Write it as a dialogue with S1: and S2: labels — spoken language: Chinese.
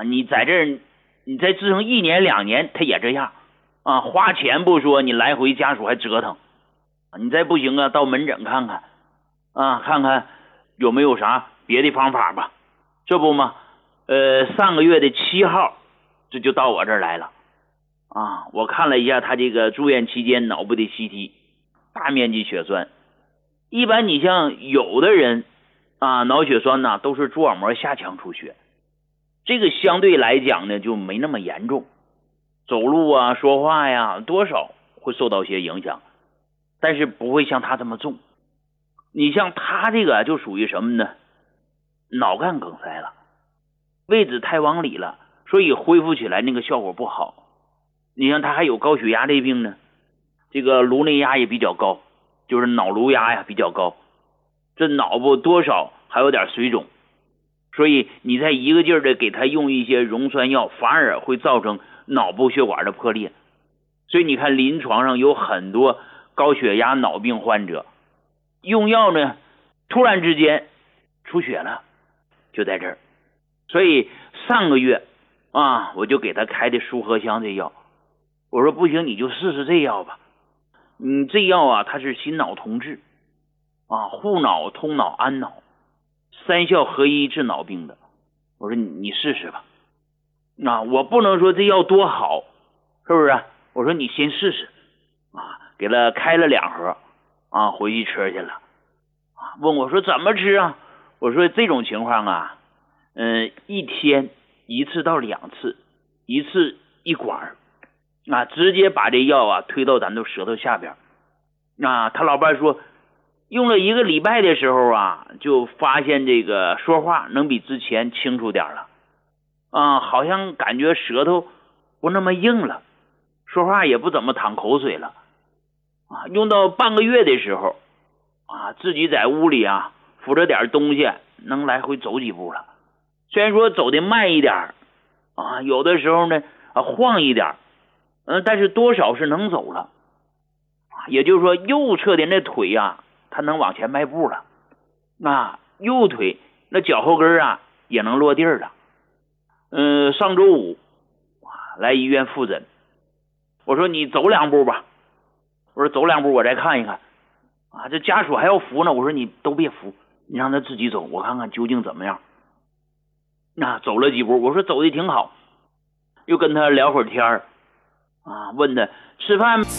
S1: 你在这儿，你再支撑1年2年，他也这样花钱不说，你来回家属还折腾，你再不行到门诊看看看看有没有啥别的方法吧。这不吗？上个月的7号，这就到我这儿来了我看了一下他这个住院期间脑部的 CT， 大面积血栓。一般你像有的人脑血栓都是蛛网膜下腔出血，这个相对来讲呢就没那么严重，走路说话呀多少会受到些影响，但是不会像他这么重。你像他这个就属于什么呢？脑干梗塞了，位置太往里了，所以恢复起来那个效果不好。你像他还有高血压类病呢，这个颅内压也比较高，就是脑颅压呀比较高，这脑部多少还有点水肿，所以你再一个劲儿的给他用一些溶栓药，反而会造成脑部血管的破裂。所以你看临床上有很多高血压脑病患者用药呢，突然之间出血了，就在这儿。所以上个月我就给他开的舒合香这药，我说不行你就试试这药吧。这药它是心脑同治护脑通脑安脑3效合一治脑病的。我说你试试吧。我不能说这药多好，是不是我说你先试试给他开了2盒回去吃去了问我说怎么吃我说这种情况1天1次到2次，1次1管直接把这药推到咱的舌头下边他老伴说用了1个礼拜的时候就发现这个说话能比之前清楚点了好像感觉舌头不那么硬了，说话也不怎么淌口水了用到半个月的时候自己在屋里扶着点东西能来回走几步了。虽然说走得慢一点有的时候呢晃一点但是多少是能走了也就是说右侧的那腿他能往前迈步了右腿那脚后跟也能落地了。上周五来医院复诊，我说你走2步吧，我说走2步我再看一看这家属还要扶呢，我说你都别扶，你让他自己走，我看看究竟怎么样。走了几步，我说走的挺好，又跟他聊会儿天问他吃饭